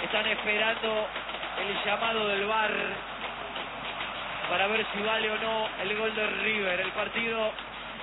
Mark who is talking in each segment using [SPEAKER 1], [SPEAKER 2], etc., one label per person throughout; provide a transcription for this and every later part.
[SPEAKER 1] Están esperando el llamado del VAR para ver si vale o no el gol de River. El partido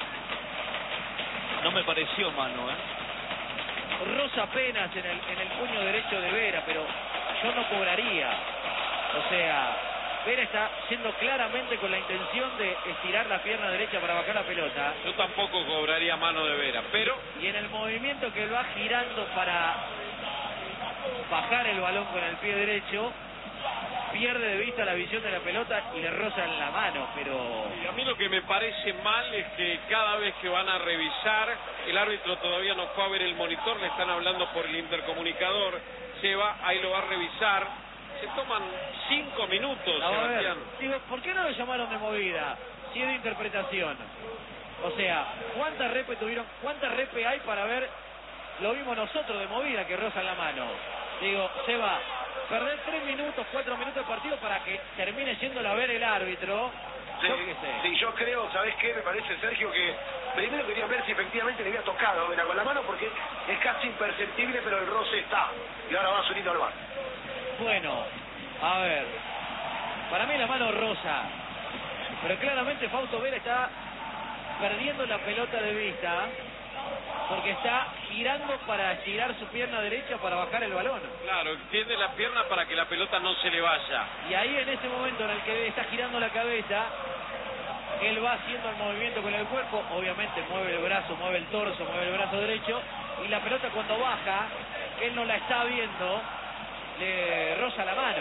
[SPEAKER 2] No me pareció mano,
[SPEAKER 1] roza apenas en el puño derecho de Vera, pero yo no cobraría. O sea, Vera está siendo claramente con la intención de estirar la pierna derecha para bajar la pelota.
[SPEAKER 3] Yo tampoco cobraría mano de Vera, pero...
[SPEAKER 1] Y en el movimiento que va girando para bajar el balón con el pie derecho, pierde de vista la visión de la pelota y le roza en la mano, pero...
[SPEAKER 3] Y a mí lo que me parece mal es que cada vez que van a revisar, el árbitro todavía no fue a ver el monitor, le están hablando por el intercomunicador, ahí lo va a revisar, se toman 5 minutos, Sebastián.
[SPEAKER 1] Digo, ¿por qué no lo llamaron de movida? Si es de interpretación. O sea, ¿cuántas repes tuvieron? ¿Cuántas repes hay para ver? Lo vimos nosotros de movida que rozan la mano. Digo, Seba, perder 3 minutos, 4 minutos de partido para que termine yéndolo a ver el árbitro.
[SPEAKER 4] Sí,
[SPEAKER 1] yo qué sé.
[SPEAKER 4] Sí, yo creo, ¿sabés qué? Me parece, Sergio, que primero quería ver si efectivamente le había tocado Vera con la mano, porque es casi imperceptible, pero el roce está. Y ahora va Zunino al bar.
[SPEAKER 1] Bueno, a ver, para mí la mano rosa, pero claramente Fausto Vera está perdiendo la pelota de vista, porque está girando para estirar su pierna derecha para bajar el balón.
[SPEAKER 3] Claro, extiende la pierna para que la pelota no se le vaya.
[SPEAKER 1] Y ahí en ese momento en el que está girando la cabeza, él va haciendo el movimiento con el cuerpo, obviamente mueve el brazo, mueve el torso, mueve el brazo derecho, y la pelota cuando baja, él no la está viendo, le roza la mano.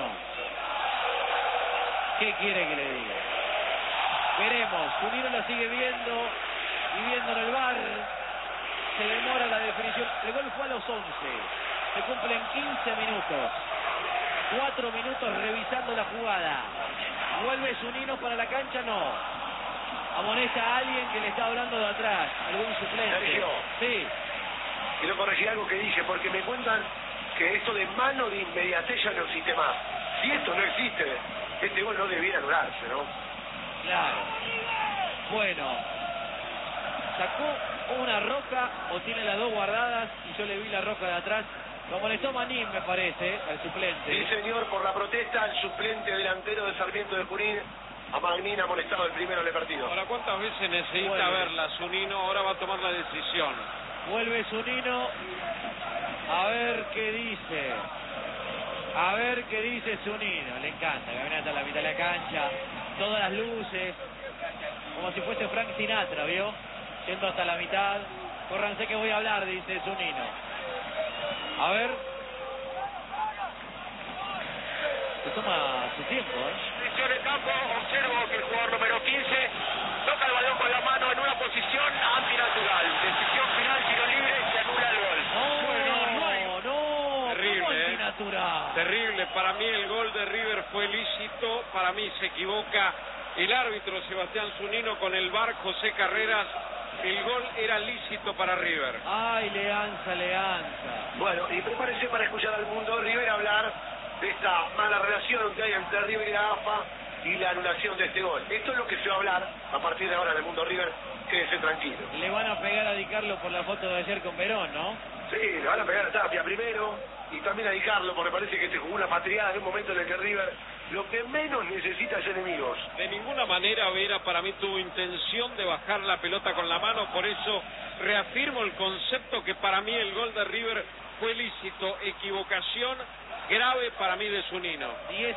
[SPEAKER 1] ¿Qué quiere que le diga? Veremos, Zunino la sigue viendo y viendo en el VAR. Se demora la definición. El gol fue a los 11. Se cumplen 15 minutos. 4 minutos revisando la jugada. ¿Vuelve Zunino para la cancha? No. Amonesta a alguien que le está hablando de atrás. Algún suplente.
[SPEAKER 4] Sergio.
[SPEAKER 1] Sí.
[SPEAKER 4] Quiero corregir algo que dije, porque me cuentan que esto de mano de inmediatez ya no existe más. Si esto no existe, este gol no debiera anularse, ¿no?
[SPEAKER 1] Claro. Bueno. Sacó una roja o tiene las dos guardadas y yo le vi la roja de atrás. Lo molestó Manín, me parece, al suplente.
[SPEAKER 4] Sí, señor, por la protesta, el suplente delantero de Sarmiento de Junín, a Magnín ha molestado el primero del partido.
[SPEAKER 3] Ahora, ¿cuántas veces necesita verla Zunino? Ahora va a tomar la decisión.
[SPEAKER 1] Vuelve Zunino. A ver qué dice. A ver qué dice Zunino. Le encanta, caminata a la mitad de la cancha. Todas las luces. Como si fuese Frank Sinatra, ¿vio? Yendo hasta la mitad. Córranse que voy a hablar, dice Zunino. A ver. Se toma su tiempo,
[SPEAKER 5] Posición de campo, observo que el jugador número 15 toca el balón con la mano en una posición antinatural. Decisión final, tiro libre, se anula el gol.
[SPEAKER 1] No.
[SPEAKER 3] Terrible,
[SPEAKER 1] ¿Cómo antinatural?
[SPEAKER 3] Terrible. Para mí el gol de River fue lícito. Para mí se equivoca el árbitro Sebastián Zunino con el VAR José Carreras. El gol era lícito para River.
[SPEAKER 1] Ay, Leanza.
[SPEAKER 4] Bueno, y prepárese para escuchar al mundo River hablar de esta mala relación que hay entre River y la AFA y la anulación de este gol. Esto es lo que se va a hablar a partir de ahora en el mundo River. Quédese tranquilo.
[SPEAKER 1] Le van a pegar a Di Carlo por la foto de ayer con Perón, ¿no?
[SPEAKER 4] Sí, le van a pegar a Tapia primero y también a Di Carlo, porque parece que se jugó una patriada en un momento en el que River lo que menos necesita es enemigos.
[SPEAKER 3] De ninguna manera Vera para mí tuvo intención de bajar la pelota con la mano, por eso reafirmo el concepto que para mí el gol de River fue lícito, equivocación grave para mí de Zunino.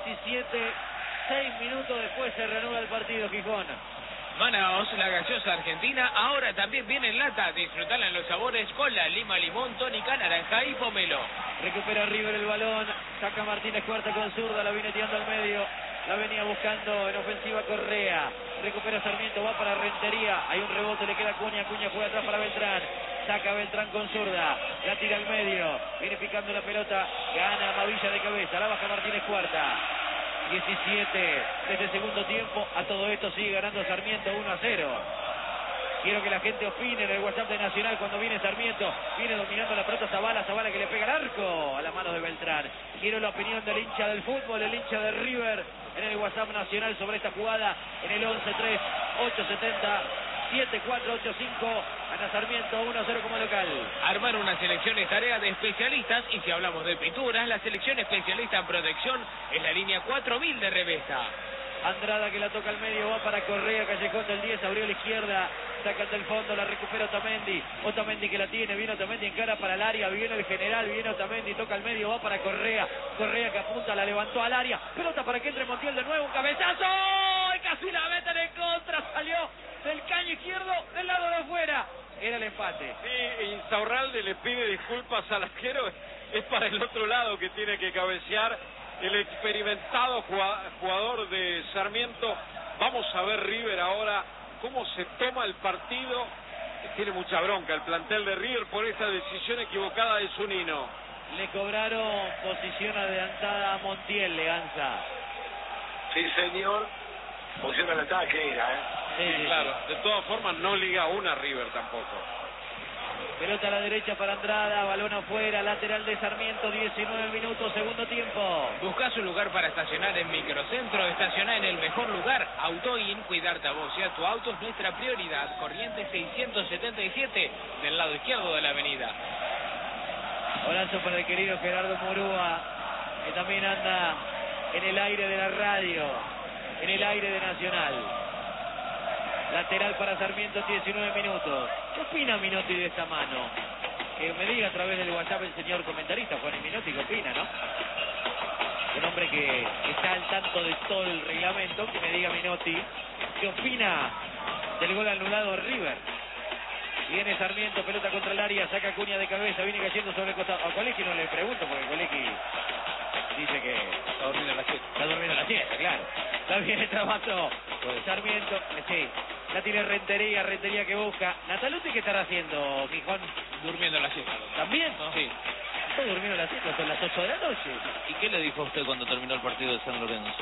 [SPEAKER 1] 6 minutos después se reanuda el partido, Gijón.
[SPEAKER 6] Manaos, la gaseosa argentina, ahora también viene en lata. Disfrutarla en los sabores cola, lima, limón, tónica, naranja y pomelo.
[SPEAKER 1] Recupera River el balón, saca Martínez Cuarta con zurda, la viene tirando al medio, la venía buscando en ofensiva Correa. Recupera Sarmiento, va para Rentería, hay un rebote, le queda Acuña, Acuña juega atrás para Beltrán. Saca Beltrán con zurda, la tira al medio, viene picando la pelota, gana Mavilla de cabeza, la baja Martínez Cuarta. 17 de este segundo tiempo, a todo esto sigue ganando Sarmiento 1-0. Quiero que la gente opine en el WhatsApp de Nacional cuando viene Sarmiento, viene dominando la pelota Zavala que le pega al arco a la mano de Beltrán. Quiero la opinión del hincha del fútbol, el hincha de River en el WhatsApp Nacional sobre esta jugada en el 11-3-870 7-4-8-5. Gana Sarmiento 1-0 como local.
[SPEAKER 6] Armar una selección es tarea de especialistas y si hablamos de pinturas, la selección especialista en protección es la línea 4000 de Revesta.
[SPEAKER 1] Andrada que la toca al medio, va para Correa, Callejón del 10, abrió a la izquierda, sacan del fondo, la recupera Otamendi. Otamendi que la tiene, viene Otamendi en cara para el área, viene el general, viene Otamendi, toca al medio, va para Correa. Correa que apunta, la levantó al área, pelota para que entre Montiel de nuevo, un cabezazo, y casi la meten en contra, salió del caño izquierdo, del lado de afuera. Era el empate.
[SPEAKER 3] Sí, Insaurralde le pide disculpas al arquero, es para el otro lado que tiene que cabecear el experimentado jugador de Sarmiento. Vamos a ver River ahora cómo se toma el partido. Tiene mucha bronca el plantel de River por esta decisión equivocada de Zunino.
[SPEAKER 1] Le cobraron posición adelantada a Montiel, Leganza.
[SPEAKER 4] Sí, señor. Posición adelantada que era,
[SPEAKER 3] Sí, claro. De todas formas no liga una River tampoco.
[SPEAKER 1] Pelota a la derecha para Andrada, balón afuera, lateral de Sarmiento, 19 minutos, segundo tiempo.
[SPEAKER 6] Buscás un lugar para estacionar en Microcentro, estacioná en el mejor lugar. Autoin, cuidarte a vos y a tu auto es nuestra prioridad. Corriente 677, del lado izquierdo de la avenida.
[SPEAKER 1] Abrazo para el querido Gerardo Murúa, que también anda en el aire de la radio, en el aire de Nacional. Lateral para Sarmiento, 19 minutos. ¿Qué opina Minotti de esta mano? Que me diga a través del WhatsApp el señor comentarista, Juan Minotti, ¿qué opina, no? Un hombre que está al tanto de todo el reglamento, que me diga Minotti, ¿qué opina del gol anulado de River? Viene Sarmiento, pelota contra el área, saca Acuña de cabeza, viene cayendo sobre el costado. A Colecchi no le pregunto, porque Colecchi dice que
[SPEAKER 6] Está durmiendo la siesta.
[SPEAKER 1] está durmiendo la siesta, claro. La viene trabajando Sarmiento, sí. La tiene Rentería que busca. Nataluti, ¿qué estará haciendo, Gijón?
[SPEAKER 6] Durmiendo la siesta.
[SPEAKER 1] ¿También?
[SPEAKER 6] Sí.
[SPEAKER 1] Está durmiendo la siesta, son las 8 de la noche.
[SPEAKER 2] ¿Y qué le dijo a usted cuando terminó el partido de San Lorenzo?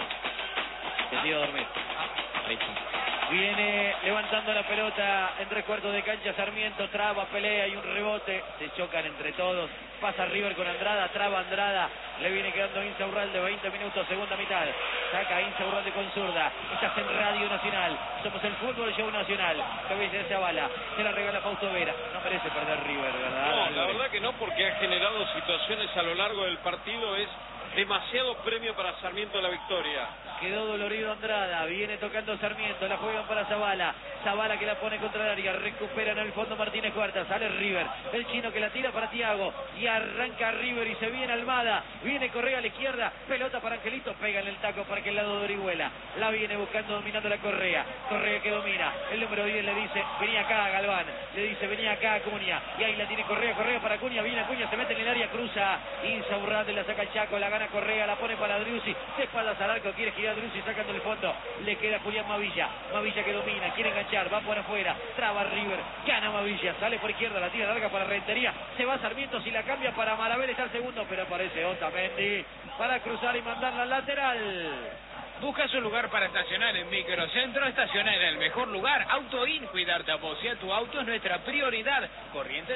[SPEAKER 1] Se dio a dormir.
[SPEAKER 2] Ahí sí.
[SPEAKER 1] Viene levantando la pelota en 3/4 de cancha Sarmiento, traba, pelea y un rebote, se chocan entre todos, pasa River con Andrada, traba Andrada, le viene quedando Insaurralde, 20 minutos, segunda mitad, saca Insaurralde con zurda, estás en Radio Nacional, somos el Fútbol Show Nacional, cabeza de Zavala, se la regala Fausto Vera, no merece perder River, ¿verdad?
[SPEAKER 3] No, la verdad que no, porque ha generado situaciones a lo largo del partido, es demasiado premio para Sarmiento la victoria.
[SPEAKER 1] Quedó dolorido Andrada, viene tocando Sarmiento, la juegan para Zavala, Zavala que la pone contra el área, recupera en el fondo Martínez Cuarta, sale River, el chino que la tira para Thiago, y arranca River y se viene Almada, viene Correa a la izquierda, pelota para Angelito, pega en el taco para que el lado de Orihuela, la viene buscando, dominando la Correa que domina, el número 10 le dice, vení acá Galván, le dice, vení acá Acuña, y ahí la tiene Correa para Acuña, viene Acuña, se mete en el área, cruza, Insaurralde la saca el Chaco, la gana Correa, la pone para Driussi, de espaldas al arco, quiere girar Driussi sacando el fondo, le queda Julián Mavilla que domina, quiere enganchar, va por afuera, traba River, gana Mavilla, sale por izquierda, la tira larga para Rentería, se va Sarmiento, si la cambia para Marabel está el segundo, pero aparece Otamendi para cruzar y mandarla al lateral.
[SPEAKER 6] Buscas un lugar para estacionar en Microcentro, estaciona en el mejor lugar. Autoin, cuidarte a vos y a tu auto es nuestra prioridad. Corriente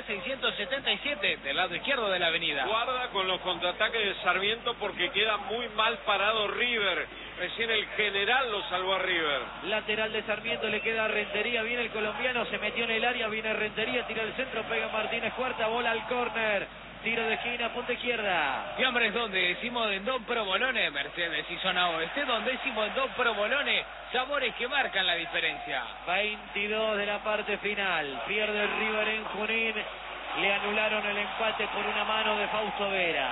[SPEAKER 6] 677, del lado izquierdo de la avenida.
[SPEAKER 3] Guarda con los contraataques de Sarmiento porque queda muy mal parado River. Recién el general lo salvó a River.
[SPEAKER 1] Lateral de Sarmiento, le queda a Rentería, viene el colombiano, se metió en el área, viene Rentería, tira el centro, pega Martínez Cuarta, bola al córner. Tiro de esquina, punta izquierda.
[SPEAKER 6] Y hombres, donde decimos en Don Provolone, Mercedes y Zona Oeste, donde decimos en Don Provolone, sabores que marcan la diferencia.
[SPEAKER 1] 22 de la parte final. Pierde el River en Junín. Le anularon el empate por una mano de Fausto Vera.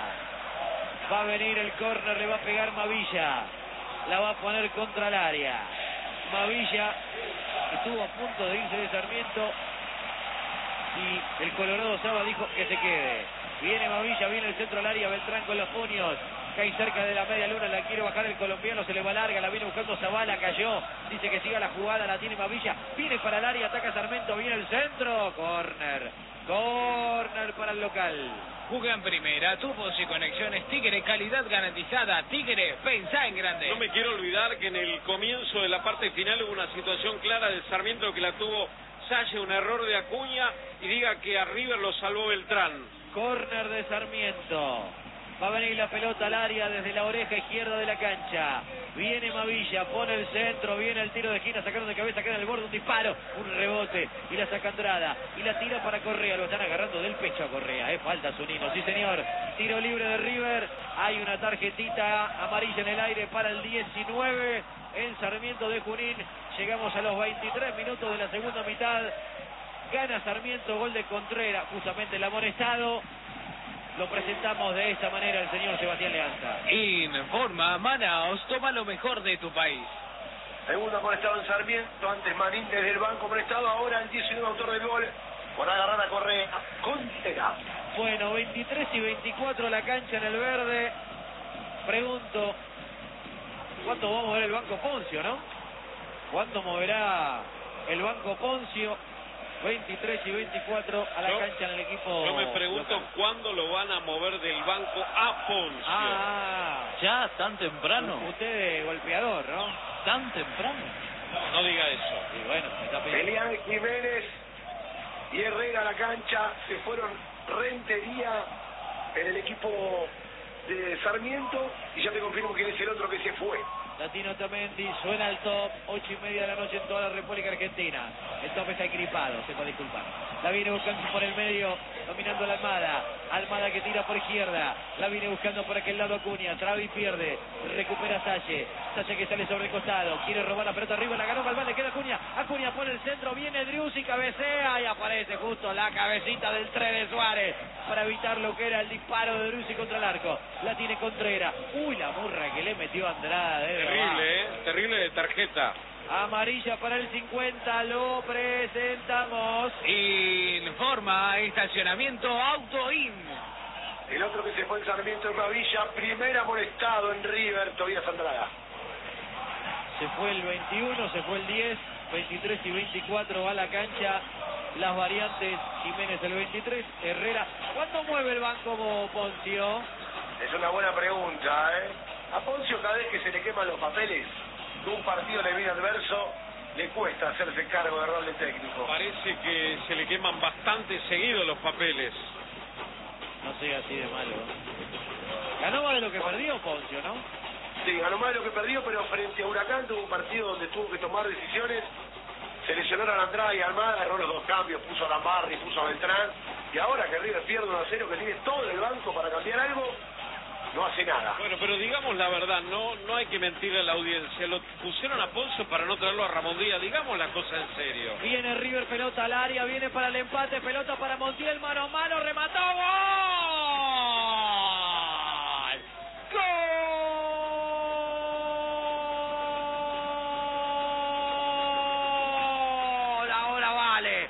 [SPEAKER 1] Va a venir el córner, le va a pegar Mavilla. La va a poner contra el área. Mavilla estuvo a punto de irse de Sarmiento. Y el Colorado Saba dijo que se quede. Viene Mavilla, viene el centro al área, Beltrán con los puños. Cae cerca de la media luna, la quiere bajar el colombiano, se le va larga, la viene buscando Zavala, cayó. Dice que siga la jugada, la tiene Mavilla. Viene para el área, ataca Sarmiento, viene el centro. Corner para el local.
[SPEAKER 6] Juega en primera, tubos y conexiones Tigre, calidad garantizada. Tigre, pensá en grande.
[SPEAKER 3] No me quiero olvidar que en el comienzo de la parte final hubo una situación clara de Sarmiento que la tuvo Salle, un error de Acuña, y diga que a River lo salvó Beltrán.
[SPEAKER 1] Córner de Sarmiento. Va a venir la pelota al área desde la oreja izquierda de la cancha. Viene Mavilla, pone el centro, viene el tiro de esquina, sacaron de cabeza, queda en el borde, un disparo, un rebote, y la saca Andrada, y la tira para Correa, lo están agarrando del pecho a Correa, falta Zunino, sí señor, tiro libre de River, hay una tarjetita amarilla en el aire para el 19, en Sarmiento de Junín, llegamos a los 23 minutos de la segunda mitad, gana Sarmiento, gol de Contreras, justamente el amonestado. Lo presentamos de esta manera el señor Sebastián Leanza.
[SPEAKER 6] Informa Manaos, toma lo mejor de tu país.
[SPEAKER 4] Segundo amonestado en Sarmiento, antes Manín desde el banco prestado, ahora el 19 autor del gol, por agarrar a Correa, Contreras.
[SPEAKER 1] Bueno, 23 y 24 la cancha en el verde. Pregunto, ¿cuánto va a mover el banco Poncio, no? ¿Cuánto moverá el banco Poncio? 23 y 24 a la cancha en el equipo.
[SPEAKER 3] Yo me pregunto
[SPEAKER 1] local.
[SPEAKER 3] cuándo lo van a mover del banco a Poncio.
[SPEAKER 2] ¿Ya? ¿Tan temprano?
[SPEAKER 1] Usted es golpeador, ¿no?
[SPEAKER 2] ¿Tan temprano?
[SPEAKER 3] No diga eso.
[SPEAKER 1] Y bueno, me está pidiendo.
[SPEAKER 4] Elian Jiménez y Herrera a la cancha, se fueron Rentería en el equipo de Sarmiento, y ya te confirmo quién es el otro que se fue.
[SPEAKER 1] Latino Tamendi, suena el top, 8:30 de la noche en toda la República Argentina. El top está engripado, se puede disculpar. La viene buscando por el medio, dominando la Almada. Almada que tira por izquierda, la viene buscando por aquel lado Acuña, traba y pierde, recupera Salle. Salle que sale sobre el costado, quiere robar la pelota arriba, la ganó Galván, le queda Acuña. Acuña pone el centro, viene Driussi, cabecea y aparece justo la cabecita del 3 de Suárez para evitar lo que era el disparo de Driussi contra el arco. La tiene Contreras. Uy, la burra que le metió Andrada.
[SPEAKER 3] Terrible, terrible de tarjeta.
[SPEAKER 1] Amarilla para el 50, lo presentamos.
[SPEAKER 6] Informa estacionamiento Autoin.
[SPEAKER 4] El otro que se fue en Sarmiento es Mavilla, primer amonestado en River, Tobías Andrada.
[SPEAKER 1] Se fue el 21, se fue el 10, 23 y 24 va a la cancha. Las variantes, Jiménez el 23, Herrera. ¿Cuándo mueve el banco Poncio?
[SPEAKER 4] Es una buena pregunta, A Poncio cada vez que se le queman los papeles de un partido le viene adverso, le cuesta hacerse cargo de rol de técnico.
[SPEAKER 3] Parece que se le queman bastante seguido los papeles.
[SPEAKER 1] No sea así de malo. Ganó más de lo que perdió Poncio, ¿no?
[SPEAKER 4] Sí, ganó más de lo que perdió, pero frente a Huracán tuvo un partido donde tuvo que tomar decisiones. Se lesionaron a Andrada y Almada, agarró los dos cambios, puso a Lambarri, puso a Beltrán. Y ahora que River pierde 1-0, que tiene todo el banco para cambiar algo, no hace nada.
[SPEAKER 3] Bueno, pero digamos la verdad, no hay que mentirle a la audiencia. Lo pusieron a Poncio para no traerlo a Ramón Díaz. Digamos la cosa en serio.
[SPEAKER 1] Viene River, pelota al área, viene para el empate, pelota para Montiel, mano a mano, remató, ¡gol! ¡Gol! Ahora vale.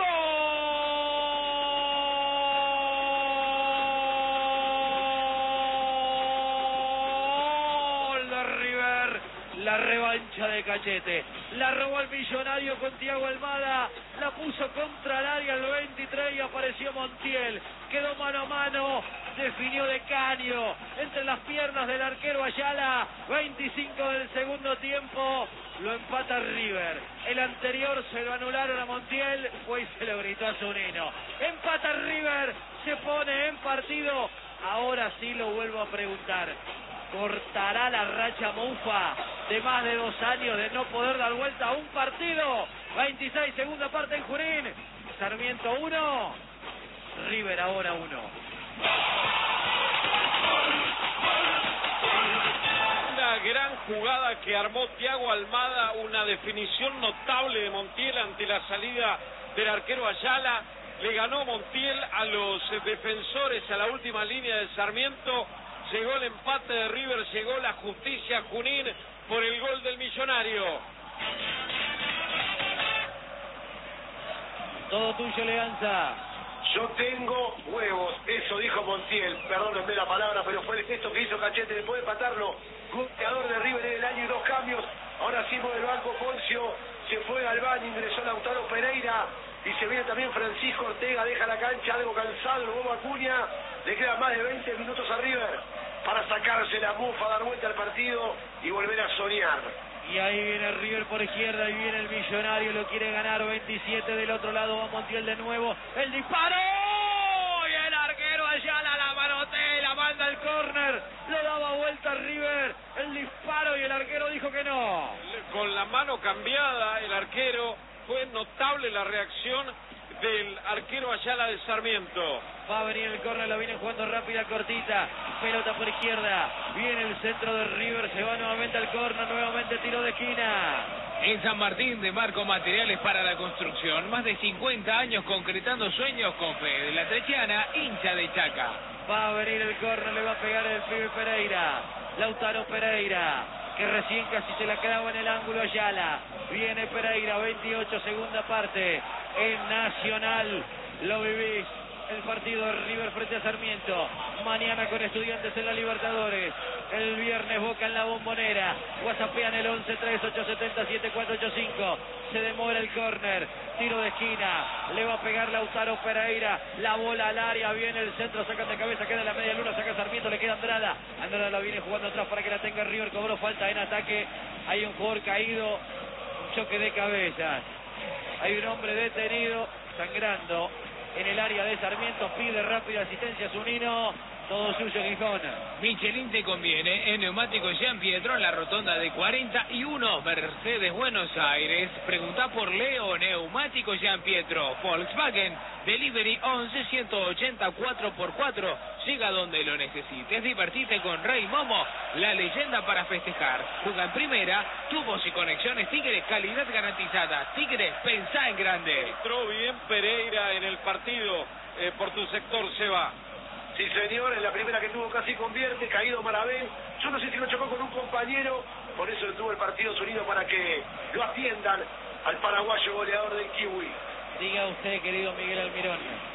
[SPEAKER 1] ¡Gol de River! La revancha de Cachete. La robó el Millonario con Thiago Almada. La puso contra el área el 23 y apareció Montiel. Quedó mano a mano. Definió de caño entre las piernas del arquero Ayala. 25 del segundo tiempo. Lo empata River. El anterior se lo anularon a Montiel. Fue y se lo gritó a Zunino. Empata River. Se pone en partido. Ahora sí lo vuelvo a preguntar. ¿Cortará la racha Mufa de más de 2 años de no poder dar vuelta a un partido? 26, segunda parte en Junín. Sarmiento 1, River ahora 1.
[SPEAKER 3] Una gran jugada que armó Thiago Almada, una definición notable de Montiel ante la salida del arquero Ayala. Le ganó Montiel a los defensores a la última línea de Sarmiento. Llegó el empate de River, llegó la justicia a Junín por el gol del Millonario.
[SPEAKER 1] Todo tuyo, Leanza.
[SPEAKER 4] Yo tengo huevos, eso dijo Montiel, perdónenme la palabra, pero fue el gesto que hizo Cachete después de empatarlo. Goleador de River en el año y 2 cambios. Ahora sí por el banco Poncio, se fue Galván, ingresó Lautaro Pereira y se viene también Francisco Ortega, deja la cancha algo cansado, lo vamos a Acuña, le quedan más de 20 minutos a River para sacarse la mufa, dar vuelta al partido y volver a soñar.
[SPEAKER 1] Y ahí viene River por izquierda y viene el Millonario, lo quiere ganar 27 del otro lado, va Montiel de nuevo, el disparo y el arquero Ayala la manotea, la manda al córner, le daba vuelta vuelta River, el disparo y el arquero dijo que no.
[SPEAKER 3] Con la mano cambiada, el arquero, fue notable la reacción del arquero Ayala de Sarmiento.
[SPEAKER 1] Va a venir el córner, lo viene jugando rápida, cortita, pelota por izquierda, viene el centro de River, se va nuevamente al córner, nuevamente tiro de esquina.
[SPEAKER 6] En San Martín de Marco Materiales para la Construcción, más de 50 años concretando sueños con Fede La Trechiana, hincha de Chaca.
[SPEAKER 1] Va a venir el córner, le va a pegar el pibe Pereira, Lautaro Pereira, que recién casi se la clava en el ángulo Ayala. Viene Pereira, 28, segunda parte, en Nacional, lo vivís. El partido de River frente a Sarmiento. Mañana con Estudiantes en la Libertadores. El viernes Boca en la Bombonera. WhatsAppean el 11-3870-7485. Se demora el córner. Tiro de esquina. Le va a pegar Lautaro Pereira. La bola al área. Viene el centro. Sacan de cabeza. Queda en la media luna. Saca Sarmiento. Le queda Andrada. Andrada la viene jugando atrás para que la tenga River. Cobró falta en ataque. Hay un jugador caído. Un choque de cabezas. Hay un hombre detenido. Sangrando en el área de Sarmiento, pide rápida asistencia a Zunino, todo suyo Gijón.
[SPEAKER 6] Michelin te conviene, en Neumáticos Jean Pietro, en la rotonda de 41, Mercedes, Buenos Aires. Pregunta por Leo, Neumáticos Jean Pietro, Volkswagen, Delivery 11-180 4x4. Llega donde lo necesites, divertite con Rey Momo, la leyenda para festejar. Juega en primera, tubos y conexiones Tigre, calidad garantizada. Tigre, pensá en grande.
[SPEAKER 3] Entró bien Pereira en el partido por tu sector, Seba.
[SPEAKER 4] Sí, señor, en la primera que tuvo casi convierte, caído Marabel. Yo no sé si lo chocó con un compañero, por eso detuvo el partido Zunino para que lo atiendan al paraguayo goleador del Kiwi.
[SPEAKER 1] Diga usted, querido Miguel Almirón.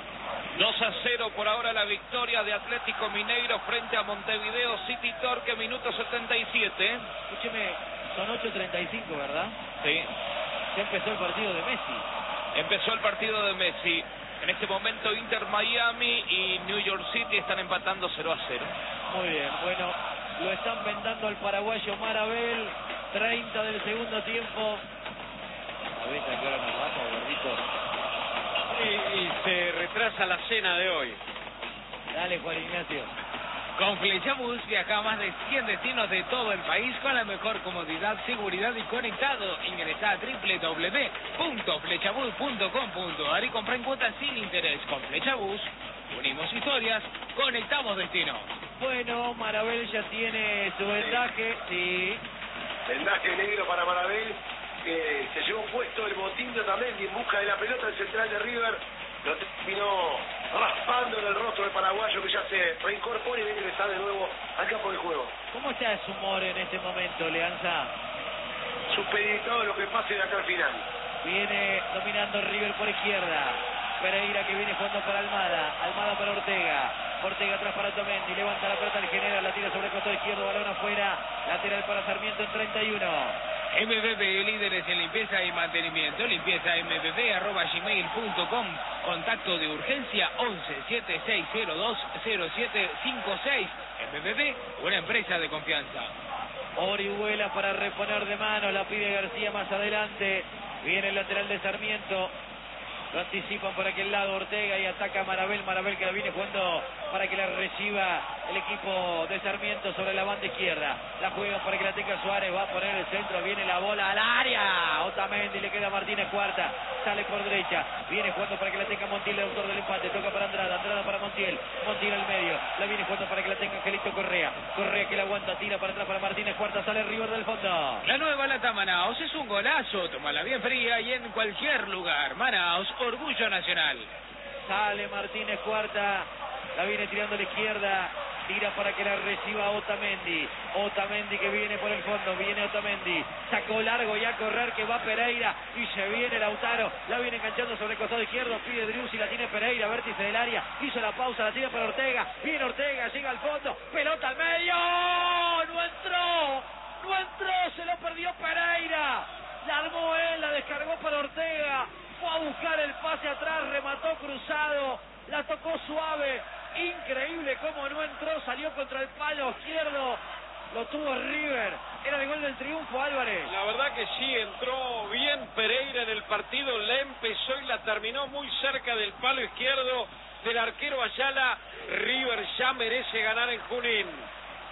[SPEAKER 2] 2-0 por ahora la victoria de Atlético Mineiro frente a Montevideo City Torque, minuto 77.
[SPEAKER 1] Escúcheme, son 8:35, ¿verdad?
[SPEAKER 2] Sí,
[SPEAKER 1] Ya empezó el partido de Messi.
[SPEAKER 2] empezó el partido de Messi. En este momento Inter Miami y New York City están empatando 0-0.
[SPEAKER 1] Muy bien, bueno, lo están vendando al paraguayo Marabel, 30 del segundo tiempo. A ver, ¿a qué hora nos vamos, gordito?
[SPEAKER 3] Y se retrasa la cena de hoy.
[SPEAKER 1] Dale, Juan Ignacio.
[SPEAKER 6] Con Flechabús viaja a más de 100 destinos de todo el país con la mejor comodidad, seguridad y conectado. Ingresa a www.flechabús.com.ar y compra en cuotas sin interés. Con Flechabús unimos historias, conectamos destinos.
[SPEAKER 1] Bueno, Marabel ya tiene su vendaje, sí.
[SPEAKER 4] Vendaje negro para Marabel. Se llevó puesto el botín de Otamendi en busca de la pelota del central de River. Lo terminó raspando en el rostro del paraguayo, que ya se reincorpora y viene que está de nuevo al campo de juego.
[SPEAKER 1] ¿Cómo está su humor en este momento, Leanza?
[SPEAKER 4] Supeditado lo que pase de acá al final.
[SPEAKER 1] Viene dominando River por izquierda. Pereira que viene jugando para Almada. Almada para Ortega. Ortega atrás para Otamendi. Levanta la pelota, el general la tira sobre el costado izquierdo. Balón afuera. Lateral para Sarmiento en 31.
[SPEAKER 6] MBB, líderes en limpieza y mantenimiento. Limpieza mbb@gmail.com. Contacto de urgencia 11-7602-0756. MBB, una empresa de confianza.
[SPEAKER 1] Orihuela para reponer de mano. La pide García más adelante. Viene el lateral de Sarmiento. Lo anticipan por aquel lado Ortega y ataca a Marabel. Marabel que la viene jugando para que la reciba el equipo de Sarmiento sobre la banda izquierda. La juega para que la tenga Suárez. Va a poner el centro. Viene la bola al área. Otamendi le queda a Martínez Cuarta. Sale por derecha. Viene jugando para que la tenga Montiel, el autor del empate. Toca para Andrada. Andrada para Montiel. Montiel al medio. La viene jugando para que la tenga Angelito Correa. Correa que la aguanta. Tira para atrás para Martínez Cuarta. Sale River del fondo.
[SPEAKER 6] La nueva lata Manaos es un golazo. Tómala bien fría y en cualquier lugar. Manaos, orgullo nacional.
[SPEAKER 1] Sale Martínez Cuarta. La viene tirando a la izquierda. Tira para que la reciba Otamendi. Otamendi que viene por el fondo. Viene Otamendi. Sacó largo y a correr que va Pereira. Y se viene Lautaro. La viene enganchando sobre el costado izquierdo. Pide Driussi. La tiene Pereira. Vértice del área. Hizo la pausa. La tira para Ortega. Viene Ortega. Llega al fondo. Pelota al medio. No entró. No entró. Se lo perdió Pereira. La armó él. La descargó para Ortega. Fue a buscar el pase atrás. Remató cruzado. La tocó suave. Increíble cómo no entró, salió contra el palo izquierdo, lo tuvo River, era el gol del triunfo, Álvarez.
[SPEAKER 3] La verdad que sí, entró bien Pereira en el partido, la empezó y la terminó muy cerca del palo izquierdo del arquero Ayala. River ya merece ganar en Junín.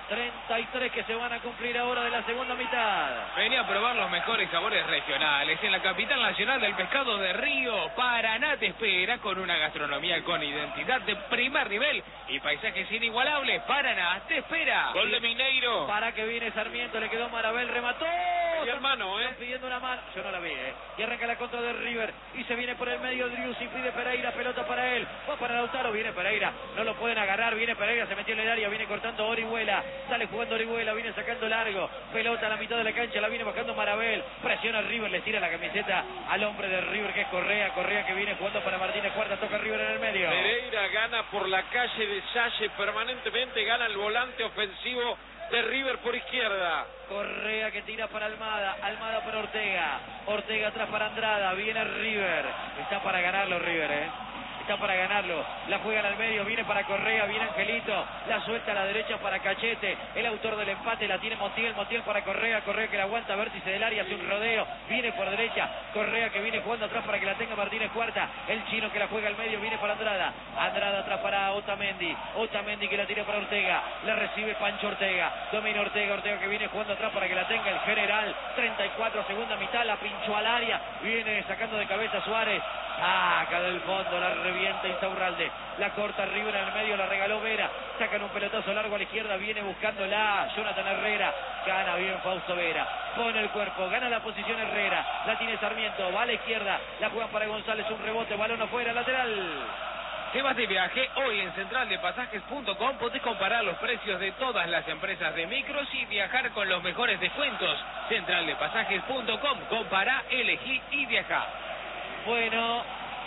[SPEAKER 1] 33 que se van a cumplir ahora de la segunda mitad.
[SPEAKER 6] Venía a probar los mejores sabores regionales en la capital nacional del pescado de Río. Paraná te espera con una gastronomía con identidad de primer nivel y paisajes inigualables. Paraná te espera.
[SPEAKER 2] Gol de Mineiro.
[SPEAKER 1] Para que viene Sarmiento, le quedó Marabel, remató.
[SPEAKER 3] Y hermano,
[SPEAKER 1] Están pidiendo una mano. Yo no la vi, Y arranca la contra de River. Y se viene por el medio Driussi, pide Pereira, pelota para él. Va para Lautaro, viene Pereira. No lo pueden agarrar, viene Pereira, se metió en el área, viene cortando Orihuela. Sale jugando Orihuela, viene sacando largo. Pelota a la mitad de la cancha, la viene bajando Marabel. Presiona River, le tira la camiseta al hombre de River que es Correa. Correa que viene jugando para Martínez Cuarta, toca River en el medio.
[SPEAKER 3] Pereira gana por la calle de Salle permanentemente, gana el volante ofensivo de River por izquierda.
[SPEAKER 1] Correa que tira para Almada, Almada para Ortega, Ortega atrás para Andrada, viene River, está para ganarlo River, está para ganarlo, la juegan al medio, viene para Correa, viene Angelito, la suelta a la derecha para Cachete, el autor del empate la tiene Montiel, Montiel para Correa, Correa que la aguanta, vértice del área, hace un rodeo, viene por derecha, Correa que viene jugando atrás para que la tenga Martínez Cuarta, el chino que la juega al medio, viene para Andrada, Andrada atrás para Otamendi, Otamendi que la tira para Ortega, la recibe Pancho Ortega, domina Ortega, Ortega que viene jugando atrás para que la tenga el general, 34 segunda mitad, la pinchó al área, viene sacando de cabeza Suárez, saca del fondo, la revienta Insaurralde, la corta River en el medio, la regaló Vera, sacan un pelotazo largo a la izquierda, viene buscándola Jonathan Herrera, gana bien Fausto Vera, pone el cuerpo, gana la posición Herrera, la tiene Sarmiento, va a la izquierda, la juegan para González, un rebote, balón afuera, lateral.
[SPEAKER 6] Te vas de viaje, hoy en centraldepasajes.com podés comparar los precios de todas las empresas de micros y viajar con los mejores descuentos. Centraldepasajes.com, compará, elegí y viajá.
[SPEAKER 1] Bueno,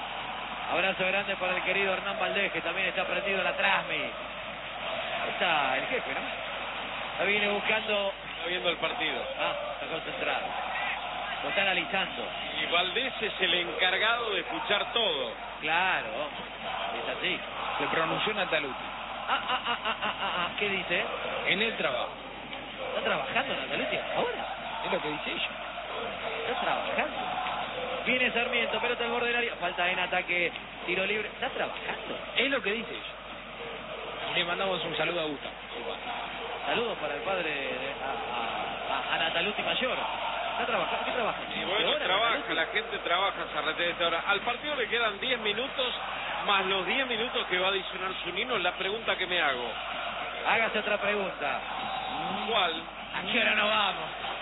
[SPEAKER 1] abrazo grande para el querido Hernán Valdés, que también está prendido a la Trasmi. Ahí está el jefe, ¿no? La viene buscando.
[SPEAKER 3] Está viendo el partido.
[SPEAKER 1] Está concentrado. Lo está analizando.
[SPEAKER 3] Y Valdés es el encargado de escuchar todo.
[SPEAKER 1] Claro, es así.
[SPEAKER 6] Se pronunció Nataluti.
[SPEAKER 1] ¿Qué dice?
[SPEAKER 6] En el trabajo.
[SPEAKER 1] ¿Está trabajando Nataluti ahora?
[SPEAKER 6] Es lo que dice ella.
[SPEAKER 1] Está trabajando. Viene Sarmiento, pelota al borde del área. Falta en ataque, tiro libre. ¿Está trabajando?
[SPEAKER 6] Es lo que dice ella. Le mandamos un saludo a Gustavo.
[SPEAKER 1] Saludos para el padre de, a Nataluti Mayor. ¿Está trabajando? ¿Qué trabaja?
[SPEAKER 3] Y bueno, trabaja, la gente trabaja Zarrate de esta hora. Al partido le quedan 10 minutos, más los 10 minutos que va a adicionar Zunino. La pregunta que me hago.
[SPEAKER 1] Hágase otra pregunta.
[SPEAKER 3] ¿Cuál?
[SPEAKER 6] ¿A qué hora nos vamos?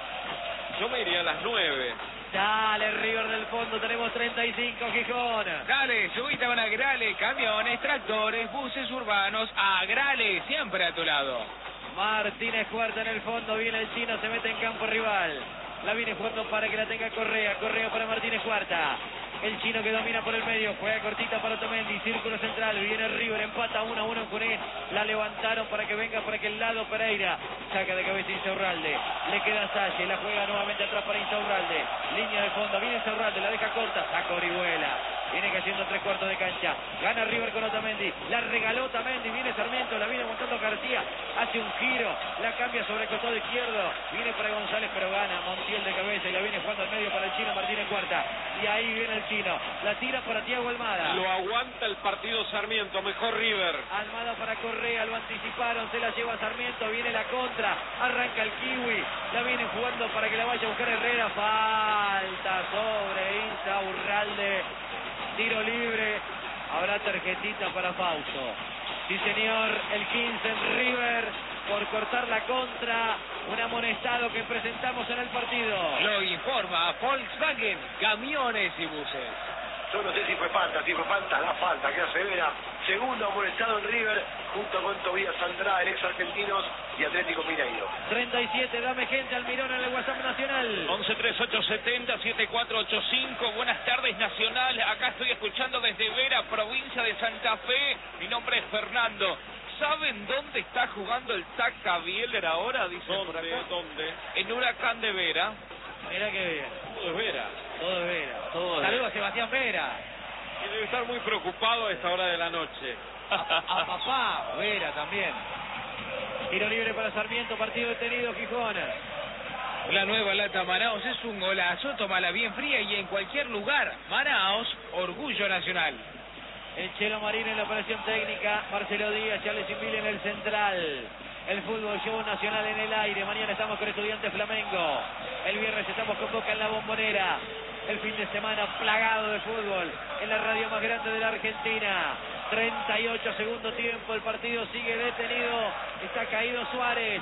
[SPEAKER 3] Yo me iría a las 9.
[SPEAKER 1] Dale, River del fondo, tenemos 35, Gijón.
[SPEAKER 6] Dale, subite a Agrale, camiones, tractores, buses urbanos, Agrale, siempre a tu lado.
[SPEAKER 1] Martínez Cuarta en el fondo, viene el chino, se mete en campo rival. La viene jugando para que la tenga Correa, Correa para Martínez Cuarta. El chino que domina por el medio, juega cortita para Otamendi, círculo central, viene River, empata 1-1 en Cuné, la levantaron para que venga por aquel lado Pereira, saca de cabeza Insaurralde, le queda Salle, la juega nuevamente atrás para Insaurralde, línea de fondo, viene Insaurralde, la deja corta, saca Orihuela, viene cayendo 3/4 de cancha, gana River con Otamendi, la regaló Otamendi, viene Sarmiento, la viene montando García, hace un giro, la cambia sobre el costado izquierdo, viene para González pero gana Montiel de cabeza y la viene jugando al medio para el chino Martínez Cuarta, y ahí viene el chino, la tira para Thiago Almada.
[SPEAKER 3] Lo aguanta el partido Sarmiento, mejor River.
[SPEAKER 1] Almada para Correa, lo anticiparon, se la lleva Sarmiento, viene la contra, arranca el kiwi, la viene jugando para que la vaya a buscar Herrera, falta sobre Insaurralde, tiro libre, habrá tarjetita para Fausto. Sí señor, el 15 en River, por cortar la contra, un amonestado que presentamos en el partido.
[SPEAKER 6] Lo informa Volkswagen, camiones y buses.
[SPEAKER 4] Yo no sé si fue falta, la falta que hace Vera. Segundo amonestado en River, junto con Tobías Andrade, el ex Argentinos y Atlético Mineiro.
[SPEAKER 1] 37, dame gente Almirón en el WhatsApp Nacional.
[SPEAKER 2] 113870-7485. Buenas tardes, Nacional. Acá estoy escuchando desde Vera, provincia de Santa Fe. Mi nombre es Fernando. ¿Saben dónde está jugando el Taca Bieler ahora? Dicen por acá.
[SPEAKER 3] ¿Dónde?
[SPEAKER 2] En Huracán de Vera.
[SPEAKER 1] Mirá que bien.
[SPEAKER 3] Todo es Vera.
[SPEAKER 1] Todo es Vera.
[SPEAKER 3] Todo es
[SPEAKER 1] Saludos a Sebastián Vera.
[SPEAKER 3] Y debe estar muy preocupado a esta hora de la noche.
[SPEAKER 1] A papá, Vera también. Tiro libre para Sarmiento, partido detenido, Gijón.
[SPEAKER 6] La nueva lata Manaos es un golazo, tómala bien fría y en cualquier lugar. Manaos, orgullo nacional.
[SPEAKER 1] El Chelo Marín en la operación técnica, Marcelo Díaz, Charles Inville en el central. El fútbol show nacional en el aire. Mañana estamos con Estudiantes Flamengo. El viernes estamos con Boca en la Bombonera. El fin de semana plagado de fútbol en la radio más grande de la Argentina. 38 segundo tiempo. El partido sigue detenido. Está caído Suárez.